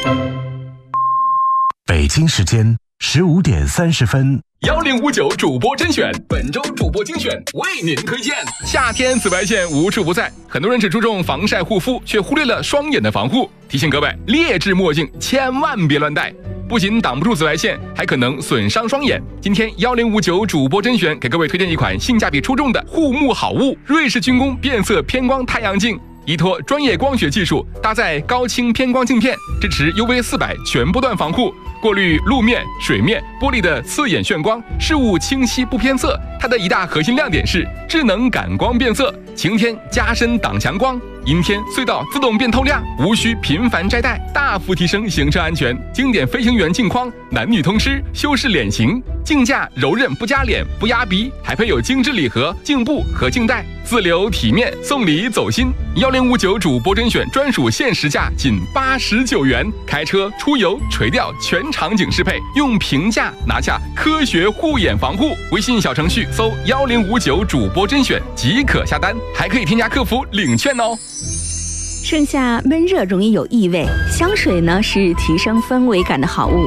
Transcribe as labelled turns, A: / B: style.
A: 北京时间15点30分。
B: 1059主播甄选，本周主播精选为您推荐。夏天紫外线无处不在，很多人只注重防晒护肤，却忽略了双眼的防护。提醒各位，劣质墨镜千万别乱戴，不仅挡不住紫外线，还可能损伤双眼。今天1059主播甄选给各位推荐一款性价比出众的护目好物——瑞士军工变色偏光太阳镜。依托专业光学技术，搭载高清偏光镜片，支持 UV400全波段防护，过滤路面、水面、玻璃的刺眼眩光，事物清晰不偏色。它的一大核心亮点是智能感光变色，晴天加深挡强光，阴天隧道自动变透亮，无需频繁摘戴，大幅提升行车安全。经典飞行员镜框，男女通吃，修饰脸型，镜架柔韧不夹脸不压鼻，还配有精致礼盒、镜布和镜带，自留体面，送礼走心。1059主播甄选专属限时价仅89元，开车出游垂钓全场景适配，用平价拿下科学护眼防护。微信小程序搜1059主播甄选即可下单，还可以添加客服领券哦。
C: 盛夏闷热容易有异味，香水呢是提升氛围感的好物。